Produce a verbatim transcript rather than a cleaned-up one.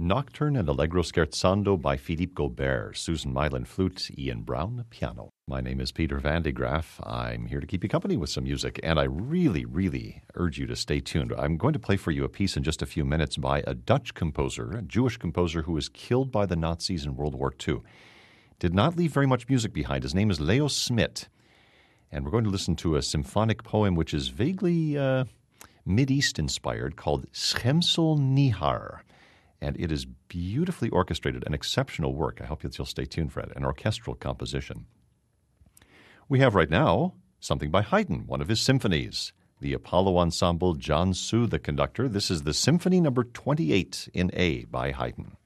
Nocturne and Allegro Scherzando by Philippe Gobert, Susan Mylan flute, Ian Brown piano. My name is Peter Van de Graaf. I'm here to keep you company with some music, and I really, really urge you to stay tuned. I'm going to play for you a piece in just a few minutes by a Dutch composer, a Jewish composer who was killed by the Nazis in World War Two. Did not leave very much music behind. His name is Leo Smit, and we're going to listen to a symphonic poem which is vaguely uh, Mideast inspired called Schemsel Nihar. And it is beautifully orchestrated, an exceptional work. I hope that you'll stay tuned for it, an orchestral composition. We have right now something by Haydn, one of his symphonies. The Apollo Ensemble, John Su, the conductor. This is the Symphony number twenty-eight in A by Haydn.